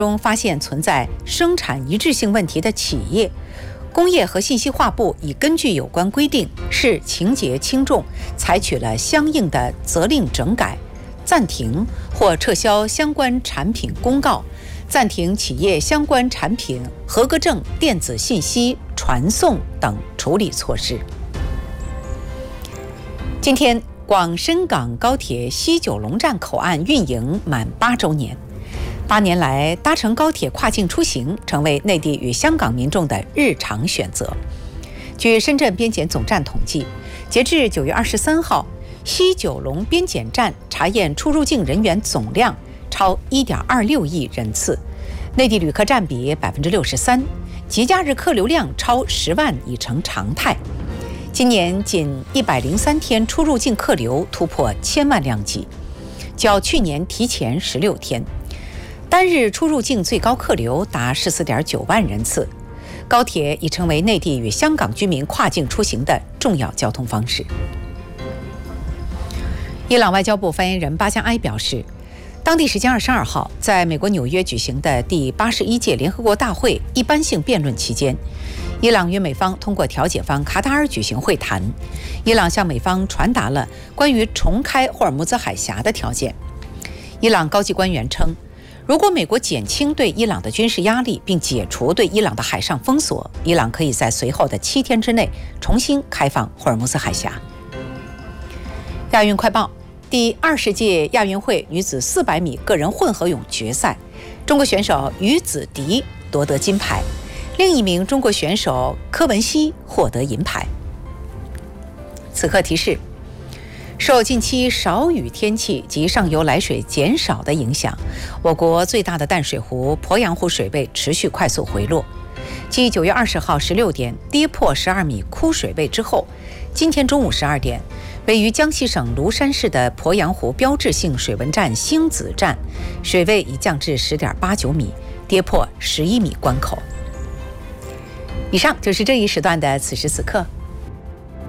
中发现存在生产一致性问题的企业，工业和信息化部已根据有关规定，视情节轻重，采取了相应的责令整改、暂停或撤销相关产品公告，暂停企业相关产品合格证电子信息传送等处理措施。今天，广深港高铁西九龙站口岸运营满8周年。8年来，搭乘高铁跨境出行成为内地与香港民众的日常选择。据深圳边检总站统计，截至9月23号，西九龙边检站查验出入境人员总量超1.26亿人次，内地旅客占比63%，节假日客流量超10万已成常态。今年仅103天出入境客流突破1000万辆级，较去年提前16天。单日出入境最高客流达14.9万人次，高铁已成为内地与香港居民跨境出行的重要交通方式。伊朗外交部发言人巴江埃表示，当地时间22号，在美国纽约举行的第81届联合国大会一般性辩论期间，伊朗与美方通过调解方卡塔尔举行会谈，伊朗向美方传达了关于重开霍尔木兹海峡的条件。伊朗高级官员称，如果美国减轻对伊朗的军事压力并解除对伊朗的海上封锁，伊朗可以在随后的7天之内重新开放霍尔木兹海峡。亚运快报，第20届亚运会女子400米个人混合泳决赛，中国选手于子迪夺得金牌，另一名中国选手柯文熙获得银牌。此刻提示，受近期少雨天气及上游来水减少的影响，我国最大的淡水湖鄱阳湖水位持续快速回落。继9月20号16点跌破12米枯水位之后，今天中午12点，位于江西省庐山市的鄱阳湖标志性水文站星子站水位已降至10.89米，跌破11米关口。以上就是这一时段的此时此刻。